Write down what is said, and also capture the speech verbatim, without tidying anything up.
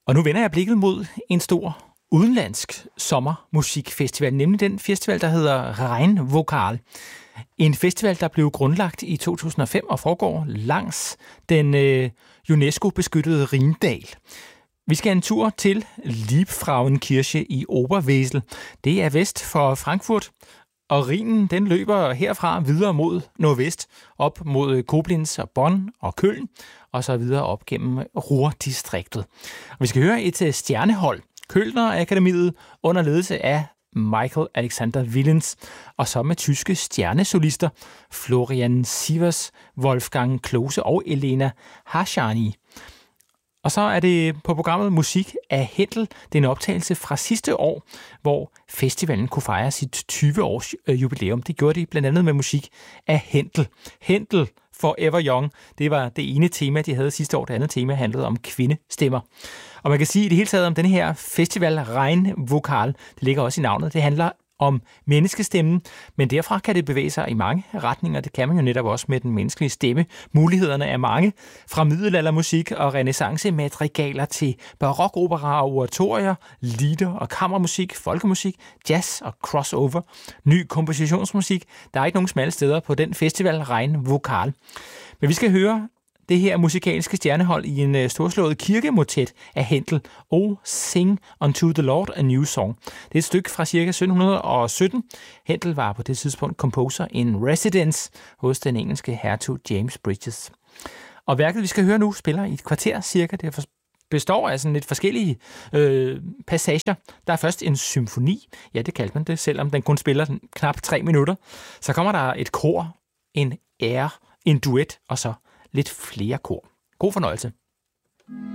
Og nu vender jeg blikket mod en stor udenlandsk sommermusikfestival, nemlig den festival, der hedder Rheinvokal. En festival, der blev grundlagt i to tusind og fem og foregår langs den øh, UNESCO-beskyttede Rhindal. Vi skal en tur til Liebfrauenkirche i Oberwesel. Det er vest for Frankfurt, og Rhinen den løber herfra videre mod nordvest, op mod Koblenz og Bonn og Køln, og så videre op gennem Ruhrdistriktet. Og vi skal høre et stjernehold, Kölner Akademiet, under ledelse af Michael Alexander Willens, og så med tyske stjernesolister Florian Sievers, Wolfgang Klose og Elena Harsanyi. Og så er det på programmet musik af Händel. Det er en optagelse fra sidste år, hvor festivalen kunne fejre sit tyve-års jubilæum. Det gjorde de blandt andet med musik af Händel. Händel Forever Young, det var det ene tema, de havde sidste år. Det andet tema handlede om kvindestemmer. Og man kan sige i det hele taget om den her festival Rheinvokal, det ligger også i navnet, det handler om menneskestemmen, men derfra kan det bevæge sig i mange retninger. Det kan man jo netop også med den menneskelige stemme. Mulighederne er mange, fra middelaldermusik og renæssancemadrigaler til barokopera og oratorier, lieder og kammermusik, folkemusik, jazz og crossover, ny kompositionsmusik. Der er ikke nogen smalle steder på den festival Rheinvokal. Men vi skal høre det her musikalske stjernehold i en storslået kirkemotet af Händel, O Sing Unto the Lord a New Song. Det er et stykke fra ca. sytten sytten. Händel var på det tidspunkt composer in residence hos den engelske hertug James Bridges. Og værket, vi skal høre nu, spiller i et kvarter cirka. Det består af sådan lidt forskellige øh, passager. Der er først en symfoni. Ja, det kaldte man det, selvom den kun spiller knap tre minutter. Så kommer der et kor, en air, en duet og så lidt flere kor. God fornøjelse.